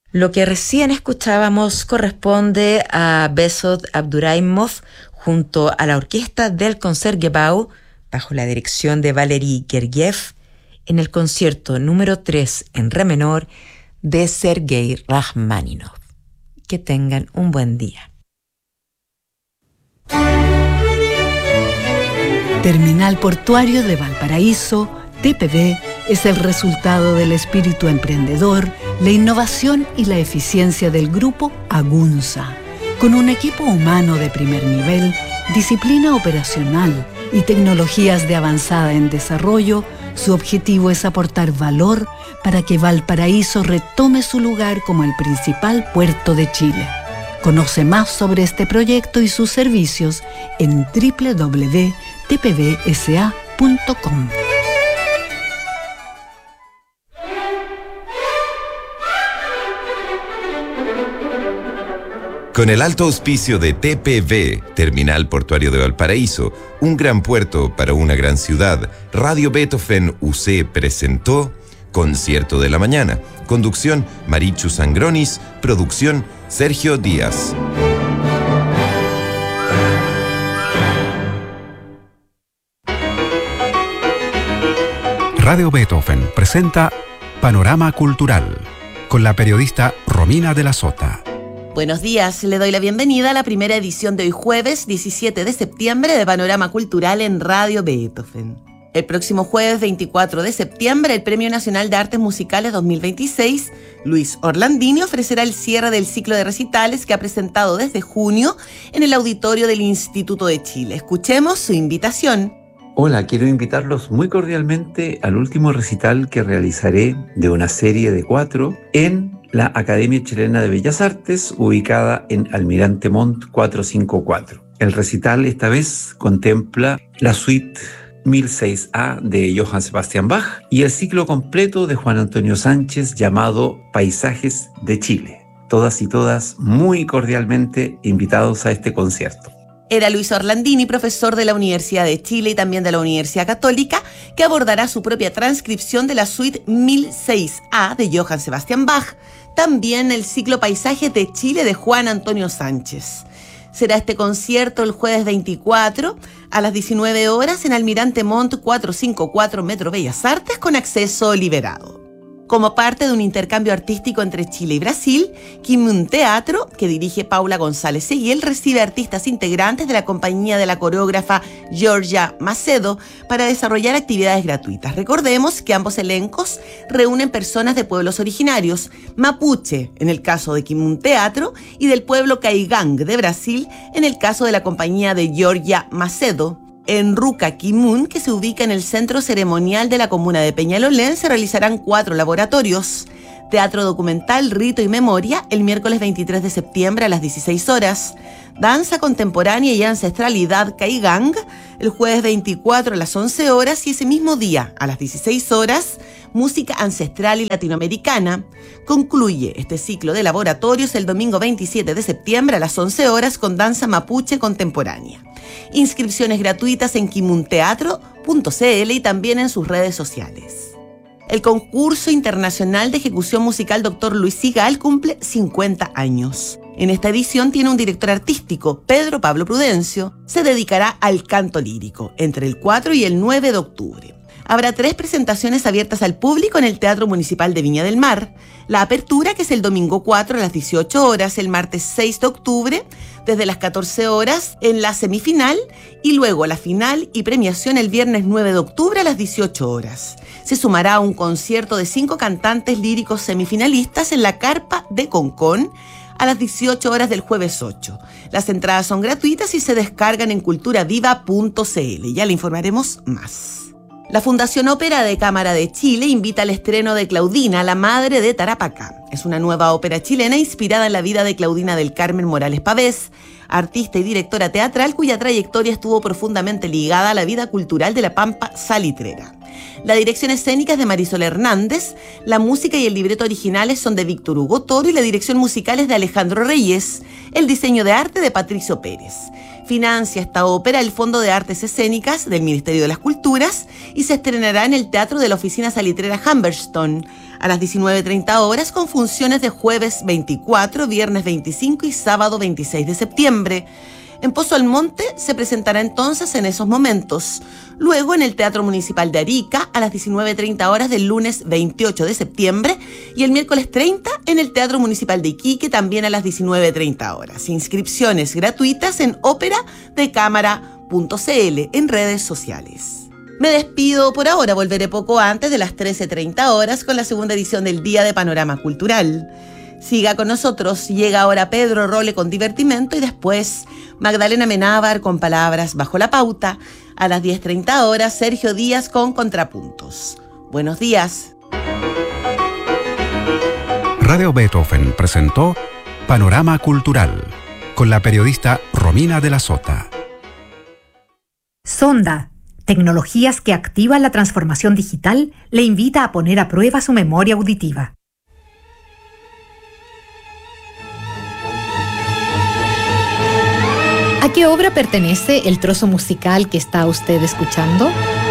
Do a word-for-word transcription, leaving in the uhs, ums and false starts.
Lo que recién escuchábamos corresponde a Behzod Abduraimov junto a la orquesta del Concertgebouw, bajo la dirección de Valery Gergiev, en el concierto número tres en re menor de Sergei Rachmaninoff. Que tengan un buen día. Terminal Portuario de Valparaíso, T P V, es el resultado del espíritu emprendedor, la innovación y la eficiencia del grupo Agunza. Con un equipo humano de primer nivel, disciplina operacional y tecnologías de avanzada en desarrollo, su objetivo es aportar valor para que Valparaíso retome su lugar como el principal puerto de Chile. Conoce más sobre este proyecto y sus servicios en doble u doble u doble u punto t p v s a punto com. Con el alto auspicio de T P V, Terminal Portuario de Valparaíso, un gran puerto para una gran ciudad, Radio Beethoven U C presentó Concierto de la Mañana. Conducción, Marichu Sangronis. Producción, Sergio Díaz. Radio Beethoven presenta Panorama Cultural, con la periodista Romina de la Sota. Buenos días, le doy la bienvenida a la primera edición de hoy jueves diecisiete de septiembre de Panorama Cultural en Radio Beethoven. El próximo jueves veinticuatro de septiembre, el Premio Nacional de Artes Musicales dos mil veintiséis, Luis Orlandini, ofrecerá el cierre del ciclo de recitales que ha presentado desde junio en el auditorio del Instituto de Chile. Escuchemos su invitación. Hola, quiero invitarlos muy cordialmente al último recital que realizaré de una serie de cuatro en la Academia Chilena de Bellas Artes, ubicada en Almirante Montt cuatrocientos cincuenta y cuatro. El recital esta vez contempla la suite mil seis A de Johann Sebastian Bach y el ciclo completo de Juan Antonio Sánchez llamado Paisajes de Chile. Todas y todas muy cordialmente invitados a este concierto. Era Luis Orlandini, profesor de la Universidad de Chile y también de la Universidad Católica, que abordará su propia transcripción de la suite mil seis A de Johann Sebastian Bach, también el ciclo Paisajes de Chile de Juan Antonio Sánchez. Será este concierto el jueves veinticuatro a las diecinueve horas en Almirante Montt cuatrocientos cincuenta y cuatro Metro Bellas Artes con acceso liberado. Como parte de un intercambio artístico entre Chile y Brasil, Kimun Teatro, que dirige Paula González Seguiel, recibe artistas integrantes de la compañía de la coreógrafa Georgia Macedo para desarrollar actividades gratuitas. Recordemos que ambos elencos reúnen personas de pueblos originarios, mapuche en el caso de Kimun Teatro y del pueblo Caigang de Brasil en el caso de la compañía de Georgia Macedo. En Ruca Kimun, que se ubica en el centro ceremonial de la comuna de Peñalolén, se realizarán cuatro laboratorios. Teatro documental, rito y memoria, el miércoles veintitrés de septiembre a las dieciséis horas. Danza contemporánea y ancestralidad Caigang, el jueves veinticuatro a las once horas y ese mismo día, a las dieciséis horas, música ancestral y latinoamericana. Concluye este ciclo de laboratorios el domingo veintisiete de septiembre a las once horas con danza mapuche contemporánea. Inscripciones gratuitas en kimunteatro punto c l y también en sus redes sociales. El concurso internacional de ejecución musical Doctor Luis Sigal cumple cincuenta años. En esta edición tiene un director artístico, Pedro Pablo Prudencio. Se dedicará al canto lírico entre el cuatro y el nueve de octubre. Habrá tres presentaciones abiertas al público en el Teatro Municipal de Viña del Mar. La apertura, que es el domingo cuatro a las dieciocho horas, el martes seis de octubre, desde las catorce horas en la semifinal, y luego la final y premiación el viernes nueve de octubre a las dieciocho horas. Se sumará a un concierto de cinco cantantes líricos semifinalistas en la Carpa de Concón a las dieciocho horas del jueves ocho. Las entradas son gratuitas y se descargan en cultura viva punto c l. Ya le informaremos más. La Fundación Ópera de Cámara de Chile invita al estreno de Claudina, la madre de Tarapacá. Es una nueva ópera chilena inspirada en la vida de Claudina del Carmen Morales Pavés, artista y directora teatral cuya trayectoria estuvo profundamente ligada a la vida cultural de la Pampa salitrera. La dirección escénica es de Marisol Hernández, la música y el libreto originales son de Víctor Hugo Toro y la dirección musical es de Alejandro Reyes, el diseño de arte de Patricio Pérez. Financia esta ópera el Fondo de Artes Escénicas del Ministerio de las Culturas y se estrenará en el Teatro de la Oficina Salitrera Humberstone a las diecinueve treinta horas con funciones de jueves veinticuatro, viernes veinticinco y sábado veintiséis de septiembre. En Pozo Almonte se presentará entonces en esos momentos. Luego en el Teatro Municipal de Arica a las diecinueve treinta horas del lunes veintiocho de septiembre y el miércoles treinta en el Teatro Municipal de Iquique también a las diecinueve treinta horas. Inscripciones gratuitas en ópera de cámara punto c l en redes sociales. Me despido por ahora, volveré poco antes de las trece treinta horas con la segunda edición del Día de Panorama Cultural. Siga con nosotros, llega ahora Pedro Role con Divertimento y después Magdalena Menábar con Palabras Bajo la Pauta. A las diez treinta horas Sergio Díaz con Contrapuntos. Buenos días. Radio Beethoven presentó Panorama Cultural con la periodista Romina de la Sota. Sonda, tecnologías que activan la transformación digital, le invita a poner a prueba su memoria auditiva. ¿A qué obra pertenece el trozo musical que está usted escuchando?